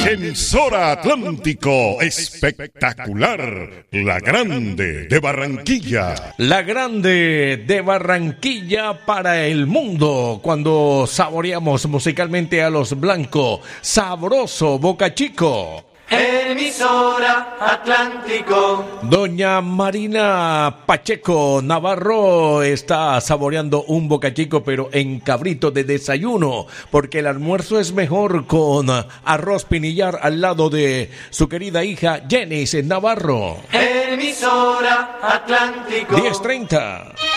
Emisora Atlántico, espectacular, la grande de Barranquilla. La grande de Barranquilla para el mundo, cuando saboreamos musicalmente a los blancos, sabroso Boca Chico. Emisora Atlántico. Doña Marina Pacheco Navarro está saboreando un Boca Chico, pero en cabrito de desayuno, porque el almuerzo es mejor con arroz pinillar al lado de su querida hija Jenis Navarro. Emisora Atlántico. 10:30.